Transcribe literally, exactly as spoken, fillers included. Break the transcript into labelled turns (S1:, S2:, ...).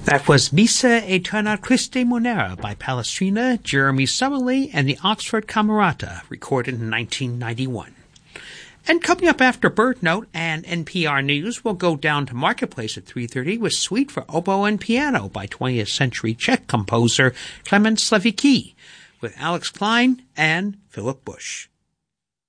S1: That was Missa Aeterna Christe Monera by Palestrina, Jeremy Summerly, and the Oxford Camerata, recorded in nineteen ninety-one. And coming up after Bird Note and N P R News, we'll go down to Marketplace at three thirty with Suite for Oboe and Piano by twentieth century Czech composer Klement Slevicki, with Alex Klein and Philip Bush.